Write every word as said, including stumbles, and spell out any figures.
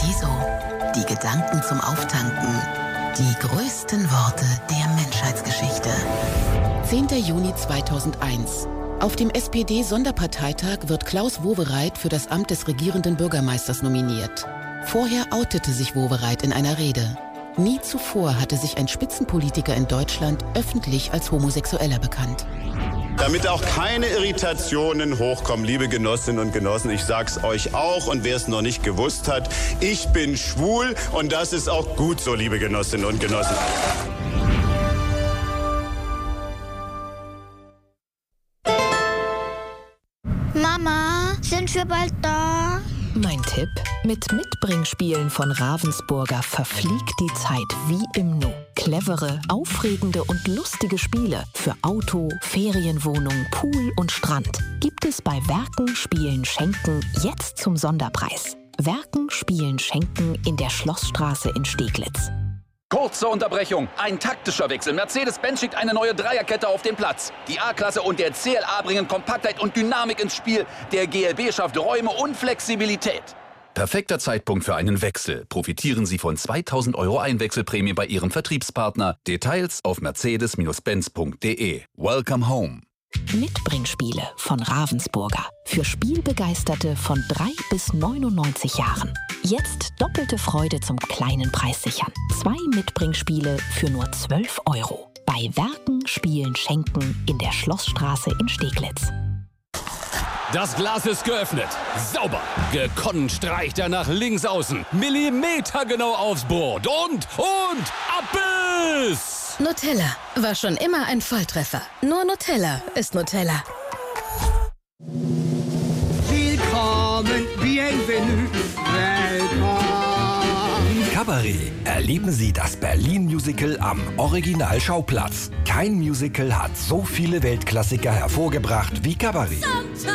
Paradiso. Die Gedanken zum Auftanken. Die größten Worte der Menschheitsgeschichte. zehnter Juni zweitausendeins. Auf dem S P D-Sonderparteitag wird Klaus Wowereit für das Amt des regierenden Bürgermeisters nominiert. Vorher outete sich Wowereit in einer Rede. Nie zuvor hatte sich ein Spitzenpolitiker in Deutschland öffentlich als Homosexueller bekannt. Damit auch keine Irritationen hochkommen, liebe Genossinnen und Genossen, ich sag's euch auch und wer es noch nicht gewusst hat, ich bin schwul und das ist auch gut so, liebe Genossinnen und Genossen. Mama, sind wir bald da? Mein Tipp: Mit Mitbringspielen von Ravensburger verfliegt die Zeit wie im Nu. Clevere, aufregende und lustige Spiele für Auto, Ferienwohnung, Pool und Strand gibt es bei Werken, Spielen, Schenken jetzt zum Sonderpreis. Werken, Spielen, Schenken in der Schlossstraße in Steglitz. Kurze Unterbrechung. Ein taktischer Wechsel. Mercedes-Benz schickt eine neue Dreierkette auf den Platz. Die A-Klasse und der C L A bringen Kompaktheit und Dynamik ins Spiel. Der G L B schafft Räume und Flexibilität. Perfekter Zeitpunkt für einen Wechsel. Profitieren Sie von zweitausend Euro Einwechselprämie bei Ihrem Vertriebspartner. Details auf mercedes Benz punkt de. Welcome home. Mitbringspiele von Ravensburger. Für Spielbegeisterte von drei bis neunundneunzig Jahren. Jetzt doppelte Freude zum kleinen Preis sichern. Zwei Mitbringspiele für nur zwölf Euro. Bei Werken, Spielen, Schenken in der Schlossstraße in Steglitz. Das Glas ist geöffnet. Sauber. Gekonnt streicht er nach links außen. Millimetergenau aufs Brot. Und, und, Abbiss! Nutella war schon immer ein Volltreffer. Nur Nutella ist Nutella. Willkommen, bienvenue, willkommen. Kabarett. Erleben Sie das Berlin-Musical am Original-Schauplatz. Kein Musical hat so viele Weltklassiker hervorgebracht wie Kabarett.